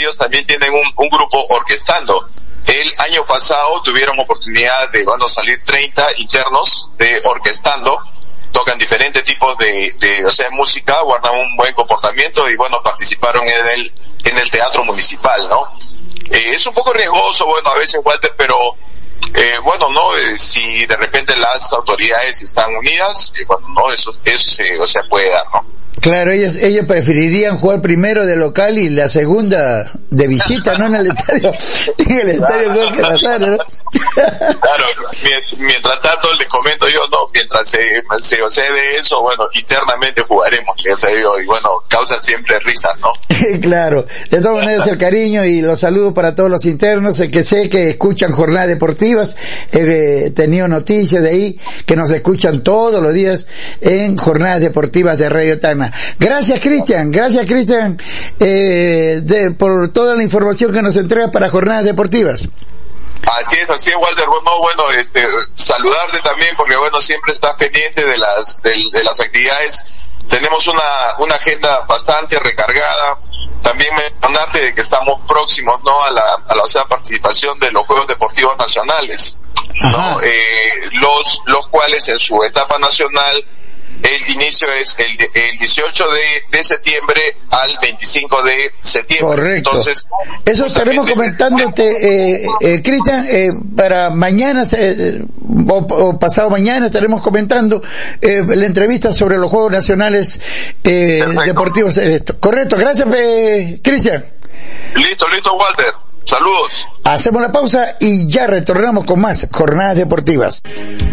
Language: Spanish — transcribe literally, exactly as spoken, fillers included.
ellos también tienen un, un grupo orquestando. El año pasado tuvieron oportunidad de, van a salir treinta internos de orquestando, tocan diferentes tipos de, de, o sea, música, guardan un buen comportamiento y bueno, participaron en el, en el teatro municipal, ¿no? Eh, es un poco riesgoso, bueno, a veces, Walter, pero, eh, bueno, no, eh, si de repente las autoridades están unidas, eh, bueno, no, eso, eso se, o sea, puede dar, ¿no? Claro, ellos ellos preferirían jugar primero de local y la segunda de visita, no en el estadio, en el estadio Jorge Lozano, ¿no? Claro, mientras tanto les comento yo, no, mientras se, se ocede eso, bueno, internamente jugaremos, ya se digo, y bueno, causa siempre risas, ¿no? Claro, de todas maneras el cariño y los saludos para todos los internos, que sé que escuchan jornadas deportivas, he tenido noticias de ahí, que nos escuchan todos los días en jornadas deportivas de Radio Tacna. Gracias, Cristian, gracias, Cristian, eh, de, por toda la información que nos entrega para jornadas deportivas. Así es, así es, Walter. Bueno, bueno, este, saludarte también porque bueno, siempre estás pendiente de las, de, de las actividades. Tenemos una, una agenda bastante recargada. También mencionarte de que estamos próximos, ¿no? A la, a la, o sea, participación de los Juegos Deportivos Nacionales, ¿no? Eh, los, los cuales en su etapa nacional, el inicio es el, el dieciocho de, de septiembre al veinticinco de septiembre. Correcto. Entonces, eso estaremos comentándote, eh, eh, Cristian, eh, para mañana, eh, o, o pasado mañana estaremos comentando, eh, la entrevista sobre los Juegos Nacionales, eh, Deportivos. Eh, correcto. Gracias, eh, Cristian. Listo, listo, Walter. Saludos. Hacemos la pausa y ya retornamos con más jornadas deportivas.